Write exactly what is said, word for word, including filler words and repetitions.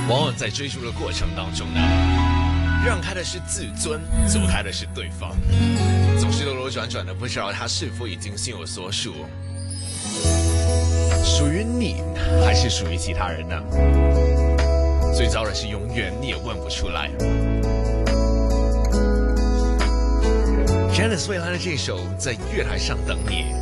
往往在追逐的过程当中呢，让开的是自尊，走开的是对方，总是兜兜转转的，不知道他是否已经心有所属，属于你还是属于其他人呢？最糟的是永远你也问不出来。Janice 未来的这首在月台上等你，